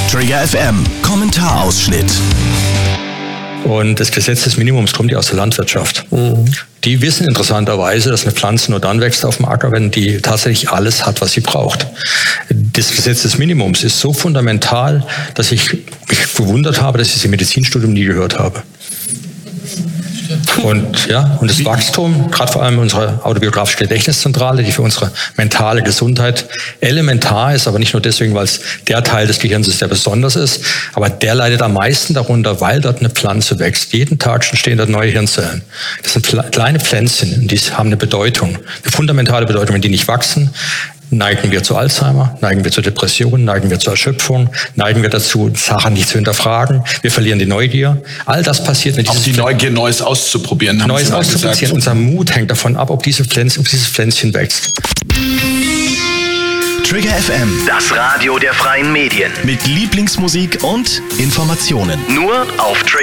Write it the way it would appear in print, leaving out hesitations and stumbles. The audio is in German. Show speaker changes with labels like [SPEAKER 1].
[SPEAKER 1] Trigger FM, Kommentarausschnitt.
[SPEAKER 2] Und das Gesetz des Minimums kommt ja aus der Landwirtschaft. Die wissen interessanterweise, dass eine Pflanze nur dann wächst auf dem Acker, wenn die tatsächlich alles hat, was sie braucht. Das Gesetz des Minimums ist so fundamental, dass ich mich gewundert habe, dass ich das im Medizinstudium nie gehört habe. Und das Wachstum, gerade vor allem unsere autobiografische Gedächtniszentrale, die für unsere mentale Gesundheit elementar ist, aber nicht nur deswegen, weil es der Teil des Gehirns ist, der besonders ist, aber der leidet am meisten darunter, weil dort eine Pflanze wächst. Jeden Tag entstehen dort neue Hirnzellen. Das sind kleine Pflänzchen und die haben eine Bedeutung, eine fundamentale Bedeutung. Wenn die nicht wachsen, neigen wir zu Alzheimer, neigen wir zu Depressionen, neigen wir zur Erschöpfung, neigen wir dazu, Sachen nicht zu hinterfragen. Wir verlieren die Neugier. All das passiert mit
[SPEAKER 3] auch die Neugier, Neues auszuprobieren.
[SPEAKER 2] Neues auszuprobieren. Unser Mut hängt davon ab, ob dieses Pflänzchen wächst.
[SPEAKER 1] Trigger FM,
[SPEAKER 4] Das Radio der freien Medien.
[SPEAKER 1] mit Lieblingsmusik und Informationen.
[SPEAKER 4] Nur auf Trigger.